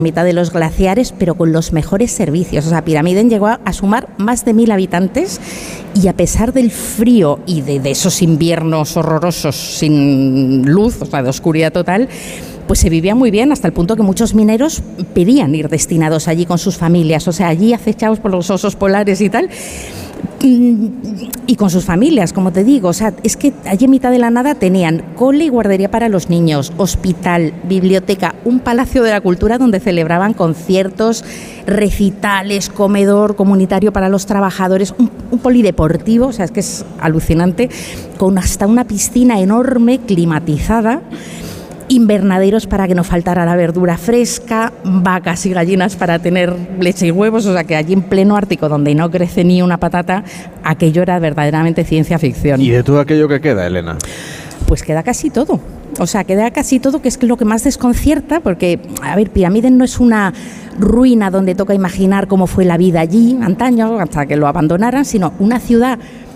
mitad de los glaciares, pero con los mejores servicios. O sea, Pyramiden llegó a sumar más de 1.000 habitantes y a pesar del frío y de esos inviernos horrorosos sin luz, o sea, de oscuridad total, pues se vivía muy bien, hasta el punto que muchos mineros pedían ir destinados allí con sus familias, o sea, allí acechados por los osos polares y tal, y con sus familias, como te digo. O sea, es que allí en mitad de la nada tenían cole y guardería para los niños, hospital, biblioteca, un palacio de la cultura donde celebraban conciertos, recitales, comedor comunitario para los trabajadores, un polideportivo, o sea, es que es alucinante, con hasta una piscina enorme, climatizada, invernaderos para que no faltara la verdura fresca, vacas y gallinas para tener leche y huevos, o sea que allí en pleno Ártico, donde no crece ni una patata, aquello era verdaderamente ciencia ficción. ¿Y de todo aquello que queda, Elena? Pues queda casi todo. O sea, queda casi todo, que es lo que más desconcierta, porque, a ver, Pyramiden no es una ruina donde toca imaginar cómo fue la vida allí, antaño, hasta que lo abandonaran, sino una ciudad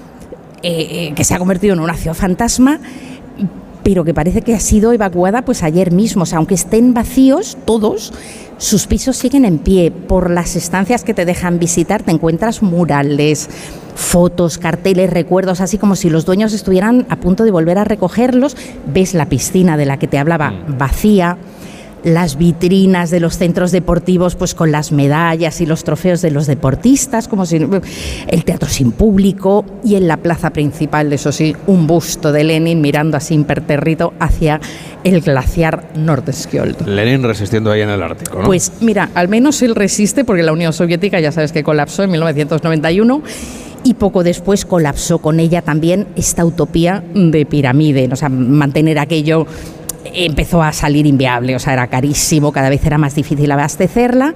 que se ha convertido en una ciudad fantasma, pero que parece que ha sido evacuada pues ayer mismo. O sea, aunque estén vacíos todos, sus pisos siguen en pie. Por las estancias que te dejan visitar te encuentras murales, fotos, carteles, recuerdos, así como si los dueños estuvieran a punto de volver a recogerlos. Ves la piscina de la que te hablaba vacía, las vitrinas de los centros deportivos pues con las medallas y los trofeos de los deportistas, como si el teatro sin público, y en la plaza principal, eso sí, un busto de Lenin mirando así impertérrito hacia el glaciar Nordskjold. Lenin resistiendo ahí en el Ártico, ¿no? Pues mira, al menos él resiste, porque la Unión Soviética ya sabes que colapsó en 1991 y poco después colapsó con ella también esta utopía de Pyramiden. O sea, mantener aquello empezó a salir inviable, o sea, era carísimo, cada vez era más difícil abastecerla,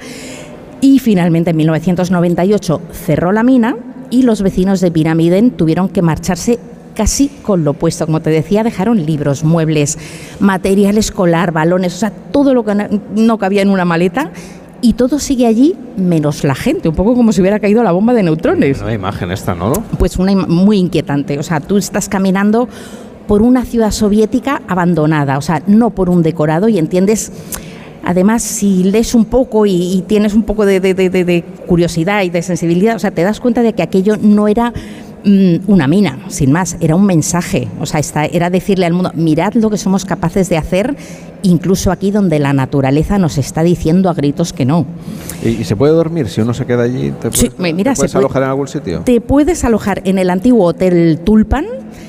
y finalmente en 1998 cerró la mina y los vecinos de Pyramiden tuvieron que marcharse casi con lo opuesto. Como te decía, dejaron libros, muebles, material escolar, balones, o sea, todo lo que no cabía en una maleta, y todo sigue allí menos la gente, un poco como si hubiera caído la bomba de neutrones. Una imagen esta, ¿no? Pues una muy inquietante. O sea, tú estás caminando por una ciudad soviética abandonada, o sea, no por un decorado, y entiendes, además, si lees un poco y tienes un poco de curiosidad y de sensibilidad, o sea, te das cuenta de que aquello no era una mina, sin más, era un mensaje. O sea, era decirle al mundo, mirad lo que somos capaces de hacer, incluso aquí donde la naturaleza nos está diciendo a gritos que no. ¿Y se puede dormir si uno se queda allí? ¿Te puedes alojar en algún sitio? Te puedes alojar en el antiguo Hotel Tulpan,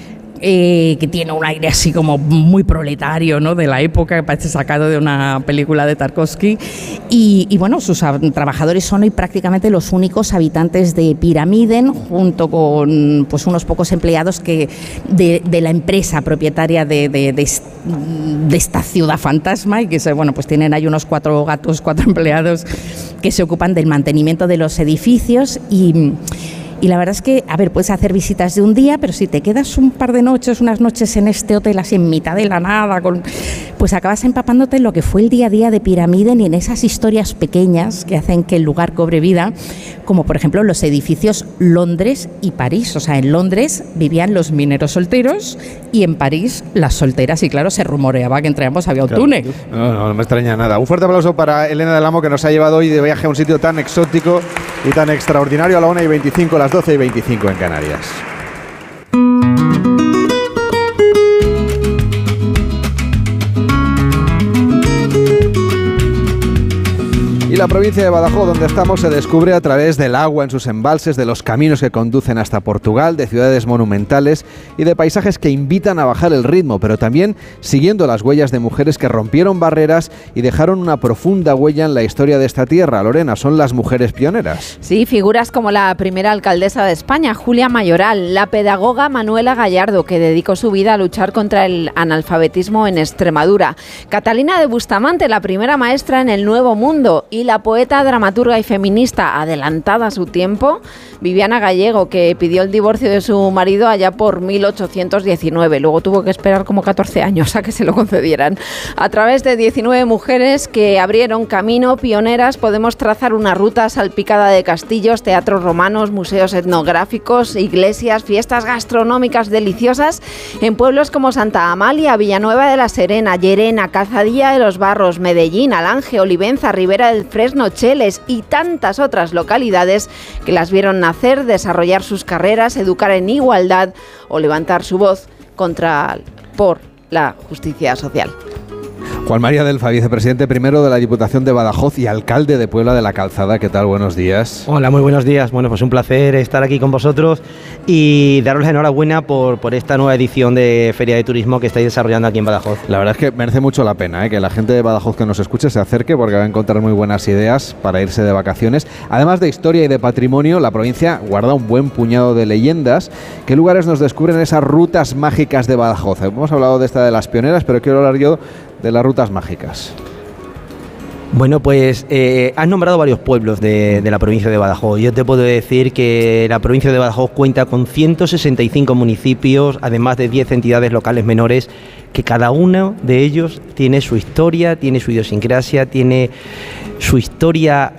que tiene un aire así como muy proletario, ¿no?, de la época, que parece sacado de una película de Tarkovsky, y bueno, sus trabajadores son hoy prácticamente los únicos habitantes de Pyramiden, junto con pues unos pocos empleados que de la empresa propietaria de esta ciudad fantasma, y que bueno, pues tienen ahí unos 4 gatos, 4 empleados que se ocupan del mantenimiento de los edificios. Y la verdad es que, a ver, puedes hacer visitas de un día, pero si te quedas un par de noches, unas noches en este hotel así en mitad de la nada, pues acabas empapándote en lo que fue el día a día de Pyramiden y en esas historias pequeñas que hacen que el lugar cobre vida, como por ejemplo los edificios Londres y París. O sea, en Londres vivían los mineros solteros y en París las solteras, y claro, se rumoreaba que entre ambos había un túnel. No me extraña nada. Un fuerte aplauso para Elena del Amo, que nos ha llevado hoy de viaje a un sitio tan exótico y tan extraordinario, a la 1:25, las 12:25 en Canarias. Y la provincia de Badajoz, donde estamos, se descubre a través del agua en sus embalses, de los caminos que conducen hasta Portugal, de ciudades monumentales y de paisajes que invitan a bajar el ritmo, pero también siguiendo las huellas de mujeres que rompieron barreras y dejaron una profunda huella en la historia de esta tierra. Lorena, son las mujeres pioneras. Sí, figuras como la primera alcaldesa de España, Julia Mayoral, la pedagoga Manuela Gallardo, que dedicó su vida a luchar contra el analfabetismo en Extremadura, Catalina de Bustamante, la primera maestra en el Nuevo Mundo, y la poeta, dramaturga y feminista adelantada a su tiempo, Viviana Gallego, que pidió el divorcio de su marido allá por 1819. Luego tuvo que esperar como 14 años a que se lo concedieran. A través de 19 mujeres que abrieron camino, pioneras, podemos trazar una ruta salpicada de castillos, teatros romanos, museos etnográficos, iglesias, fiestas gastronómicas deliciosas en pueblos como Santa Amalia, Villanueva de la Serena, Llerena, Calzadilla de los Barros, Medellín, Alange, Olivenza, Ribera del Fresno, Cheles y tantas otras localidades que las vieron nacer, desarrollar sus carreras, educar en igualdad o levantar su voz por la justicia social. Juan María Delfa, vicepresidente primero de la Diputación de Badajoz y alcalde de Puebla de la Calzada. ¿Qué tal? Buenos días. Hola, muy buenos días. Bueno, pues un placer estar aquí con vosotros y daros la enhorabuena por esta nueva edición de Feria de Turismo que estáis desarrollando aquí en Badajoz. La verdad es que merece mucho la pena que la gente de Badajoz que nos escuche se acerque, porque va a encontrar muy buenas ideas para irse de vacaciones. Además de historia y de patrimonio, la provincia guarda un buen puñado de leyendas. ¿Qué lugares nos descubren esas rutas mágicas de Badajoz? Hemos hablado de esta de las pioneras, pero quiero hablar yo de las rutas mágicas. Bueno, pues has nombrado varios pueblos de la provincia de Badajoz. Yo te puedo decir que la provincia de Badajoz cuenta con 165 municipios, además de 10 entidades locales menores, que cada uno de ellos tiene su historia, tiene su idiosincrasia, tiene su historia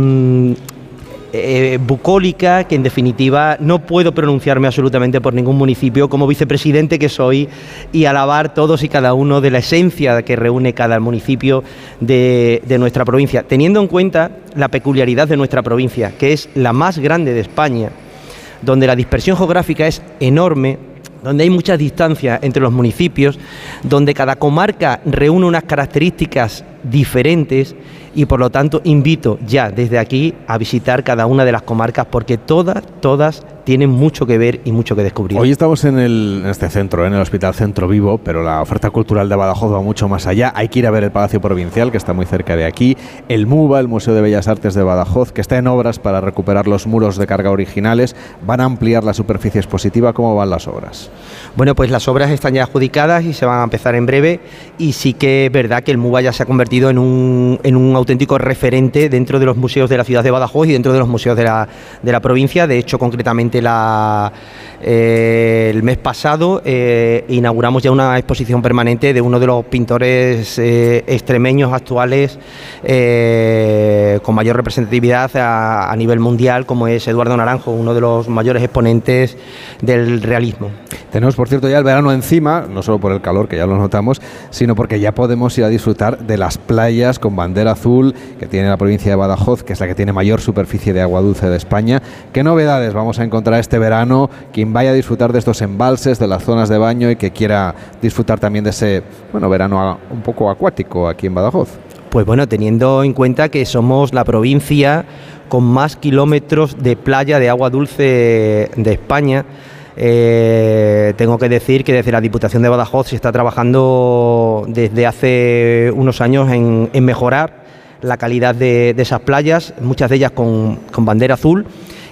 bucólica, que en definitiva no puedo pronunciarme absolutamente por ningún municipio como vicepresidente que soy y alabar todos y cada uno de la esencia que reúne cada municipio de nuestra provincia, teniendo en cuenta la peculiaridad de nuestra provincia, que es la más grande de España, donde la dispersión geográfica es enorme, donde hay muchas distancias entre los municipios, donde cada comarca reúne unas características diferentes y por lo tanto invito ya desde aquí a visitar cada una de las comarcas porque todas tienen mucho que ver y mucho que descubrir. Hoy estamos en este centro, en el Hospital Centro Vivo, pero la oferta cultural de Badajoz va mucho más allá. Hay que ir a ver el Palacio Provincial, que está muy cerca de aquí, el MUBA, el Museo de Bellas Artes de Badajoz, que está en obras para recuperar los muros de carga originales. Van a ampliar la superficie expositiva. ¿Cómo van las obras? Bueno, pues las obras están ya adjudicadas y se van a empezar en breve, y sí que es verdad que el MUBA ya se ha convertido en un auténtico referente dentro de los museos de la ciudad de Badajoz y dentro de los museos de la provincia. De hecho, concretamente el mes pasado inauguramos ya una exposición permanente de uno de los pintores extremeños actuales con mayor representatividad a nivel mundial, como es Eduardo Naranjo, uno de los mayores exponentes del realismo. Tenemos, por cierto, ya el verano encima, no solo por el calor, que ya lo notamos, sino porque ya podemos ir a disfrutar de las playas con bandera azul que tiene la provincia de Badajoz, que es la que tiene mayor superficie de agua dulce de España. ¿Qué novedades vamos a encontrar este verano? Quien vaya a disfrutar de estos embalses, de las zonas de baño y que quiera disfrutar también de ese verano un poco acuático aquí en Badajoz. Pues bueno, teniendo en cuenta que somos la provincia con más kilómetros de playa de agua dulce de España, tengo que decir que desde la Diputación de Badajoz se está trabajando desde hace unos años en mejorar la calidad de esas playas, muchas de ellas con bandera azul,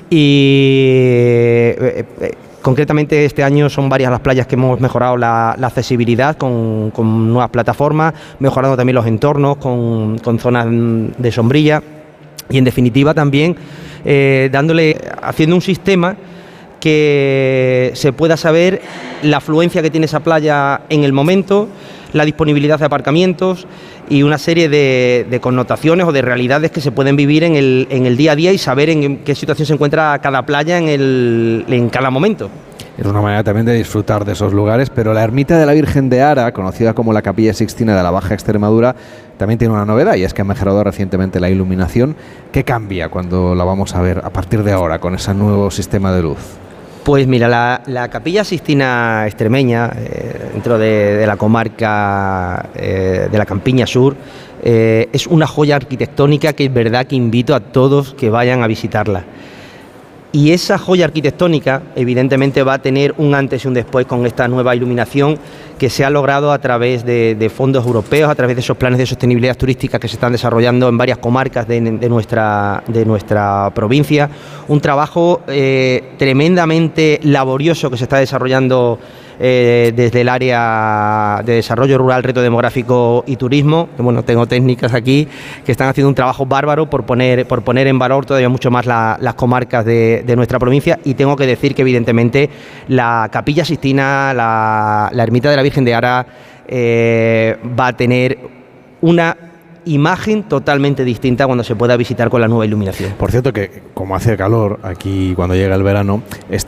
y concretamente este año son varias las playas que hemos mejorado la accesibilidad con nuevas plataformas, mejorando también los entornos con zonas de sombrilla y en definitiva también haciendo un sistema que se pueda saber la afluencia que tiene esa playa en el momento, la disponibilidad de aparcamientos y una serie de connotaciones o de realidades que se pueden vivir en el día a día y saber en qué situación se encuentra cada playa en cada momento. Es una manera también de disfrutar de esos lugares, pero la ermita de la Virgen de Ara, conocida como la Capilla Sixtina de la Baja Extremadura, también tiene una novedad, y es que ha mejorado recientemente la iluminación. ¿Qué cambia cuando la vamos a ver a partir de ahora con ese nuevo sistema de luz? Pues mira, la Capilla Sixtina extremeña, dentro de la comarca de la Campiña Sur, es una joya arquitectónica que es verdad que invito a todos que vayan a visitarla. Y esa joya arquitectónica evidentemente va a tener un antes y un después con esta nueva iluminación que se ha logrado a través de fondos europeos, a través de esos planes de sostenibilidad turística que se están desarrollando en varias comarcas de nuestra provincia. Un trabajo tremendamente laborioso que se está desarrollando desde el área de desarrollo rural, reto demográfico y turismo, que bueno, tengo técnicas aquí que están haciendo un trabajo bárbaro por poner en valor todavía mucho más las comarcas de nuestra provincia. Y tengo que decir que evidentemente la Capilla Sixtina, la ermita de la Virgen de Ara, va a tener una imagen totalmente distinta cuando se pueda visitar con la nueva iluminación. Por cierto que como hace calor aquí cuando llega el verano,